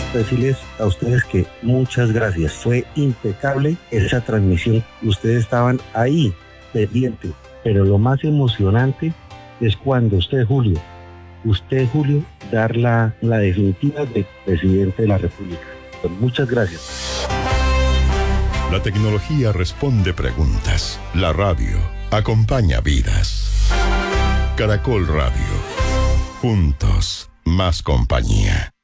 decirles a ustedes que muchas gracias. Fue impecable esa transmisión. Ustedes estaban ahí, pendientes. Pero lo más emocionante es cuando usted, Julio, dar la definitiva de presidente de la República. Pues muchas gracias. La tecnología responde preguntas. La radio acompaña vidas. Caracol Radio. Juntos, más compañía.